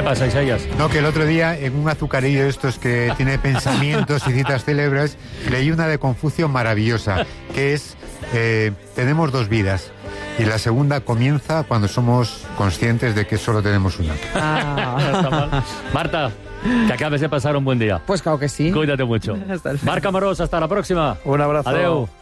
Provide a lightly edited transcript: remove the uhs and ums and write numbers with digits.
pasa, Isaías? No, que el otro día, en un azucarillo de estos que tiene pensamientos y citas célebres, leí una de Confucio maravillosa, que es, tenemos 2 vidas. Y la segunda comienza cuando somos conscientes de que solo tenemos una. Marta, que acabes de pasar un buen día. Pues claro que sí. Cuídate mucho. Marc Amorós, hasta la próxima. Un abrazo. Adeu.